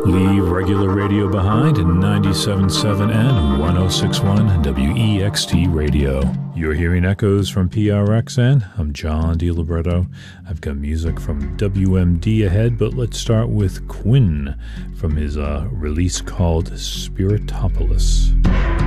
Leave regular radio behind in 97.7 and 106.1 WEXT Radio. You're hearing echoes from PRXN. I'm John DiLibretto. I've got music from WMD ahead, but let's start with Quinn from his release called Spiritopolis.